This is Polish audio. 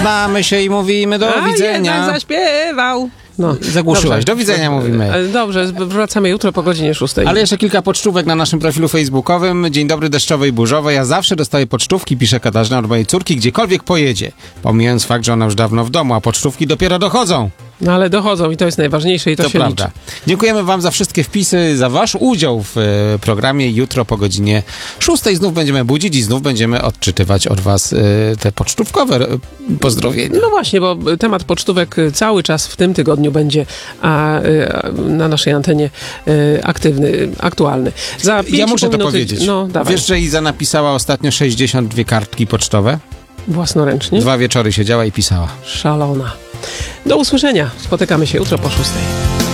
Znamy się i mówimy do widzenia. Jednak zaśpiewał. No, zagłuszyłaś. Do widzenia mówimy. Dobrze, wracamy jutro po godzinie 6. Ale jeszcze kilka pocztówek na naszym profilu facebookowym. Dzień dobry, deszczowy i burzowy. Ja zawsze dostaję pocztówki, pisze Katarzyna, od mojej córki, gdziekolwiek pojedzie. Pomijając fakt, że ona już dawno w domu, a pocztówki dopiero dochodzą. No ale dochodzą i to jest najważniejsze i to się prawda. liczy. Dziękujemy wam za wszystkie wpisy, za wasz udział w programie. Jutro po godzinie 6 znów będziemy budzić i znów będziemy odczytywać od was te pocztówkowe pozdrowienia. No właśnie, bo temat pocztówek cały czas w tym tygodniu będzie na naszej antenie aktualny. Za 5 ja muszę to minuty, powiedzieć. No, dawaj. Wiesz, że Iza napisała ostatnio 62 kartki pocztowe? Własnoręcznie? 2 wieczory siedziała i pisała. Szalona. Do usłyszenia. Spotykamy się jutro po 6.